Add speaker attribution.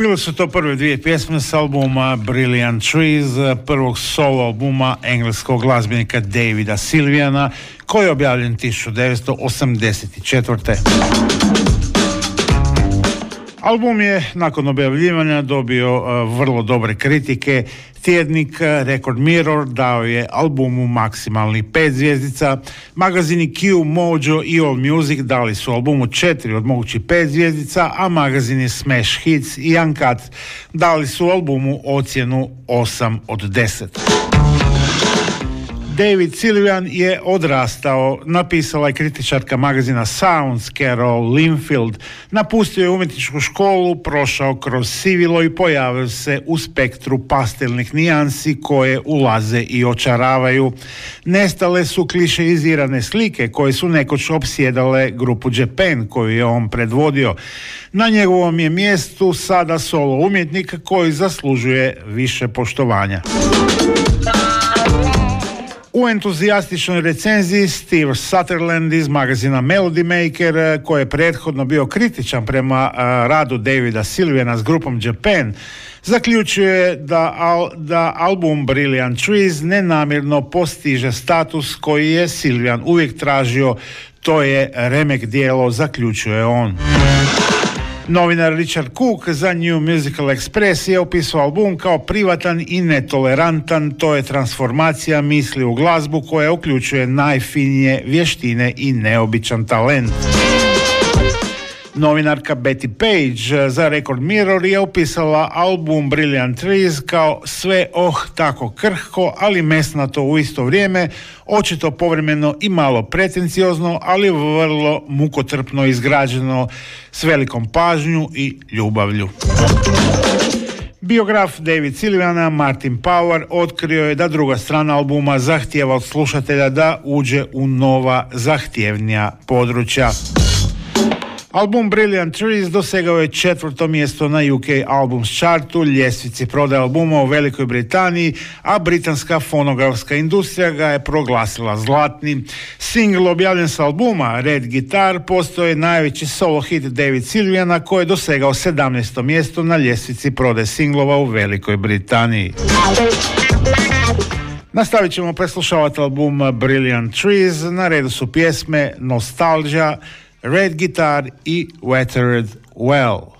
Speaker 1: Bile su to prve dvije pjesme s albuma Brilliant Trees, prvog solo albuma engleskog glazbenika Davida Sylviana, koji je objavljen 1984. Album je nakon objavljivanja dobio vrlo dobre kritike. Tjednik Record Mirror dao je albumu maksimalnih 5 zvjezdica, magazini Q, Mojo i All Music dali su albumu 4 od mogućih 5 zvjezdica, a magazini Smash Hits i Uncut dali su albumu ocjenu 8 od 10. David Sylvian je odrastao, napisala je kritičarka magazina Sounds Carol Linfield. Napustio je umjetničku školu, prošao kroz sivilo i pojavio se u spektru pastelnih nijansi koje ulaze i očaravaju. Nestale su klišeizirane slike koje su nekoć opsjedale grupu Japan koju je on predvodio. Na njegovom je mjestu sada solo umjetnik koji zaslužuje više poštovanja. U entuzijastičnoj recenziji Steve Sutherland iz magazina Melody Maker, koji je prethodno bio kritičan prema radu Davida Sylviana s grupom Japan, zaključuje da album Brilliant Trees nenamjerno postiže status koji je Sylvian uvijek tražio, to je remek djelo, zaključuje on. Novinar Richard Cook za New Musical Express je opisao album kao privatan i netolerantan, to je transformacija misli u glazbu koja uključuje najfinije vještine i neobičan talent. Novinarka Betty Page za Record Mirror je opisala album Brilliant Trees kao sve tako krhko, ali mesnato u isto vrijeme, očito povremeno i malo pretenciozno, ali vrlo mukotrpno izgrađeno s velikom pažnju i ljubavlju. Biograf David Sylviana Martin Power otkrio je da druga strana albuma zahtijeva od slušatelja da uđe u nova zahtjevnija područja. Album Brilliant Trees dosegao je 4. mjesto na UK Albums Chartu, ljestvici prodaje albuma u Velikoj Britaniji, a britanska fonografska industrija ga je proglasila zlatnim. Single objavljen s albuma Red Guitar postoje najveći solo hit David Sylviana koji je dosegao 17. mjesto na ljestvici prodaje singlova u Velikoj Britaniji. Nastavit ćemo preslušavati album Brilliant Trees. Na redu su pjesme Nostalgia, Red Guitar i Watered Well.